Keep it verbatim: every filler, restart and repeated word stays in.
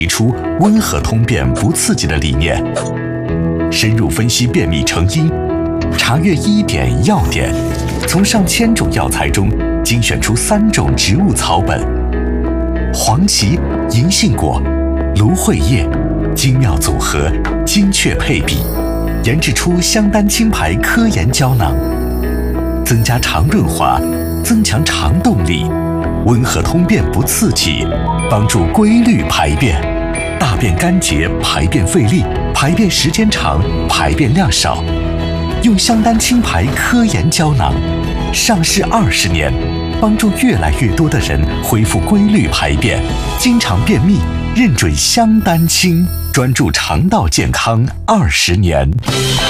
提出温和通便不刺激的理念，深入分析便秘成因，查阅医典药典，从上千种药材中精选出三种植物草本，黄芪、银杏果、芦荟叶，精妙组合，精确配比，研制出香丹清牌科研胶囊，增加肠润滑，增强肠动力，温和通便不刺激，帮助规律排便，大便干结，排便费力，排便时间长，排便量少。用香丹清牌科研胶囊，上市二十年，帮助越来越多的人恢复规律排便，经常便秘，认准香丹清，专注肠道健康二十年。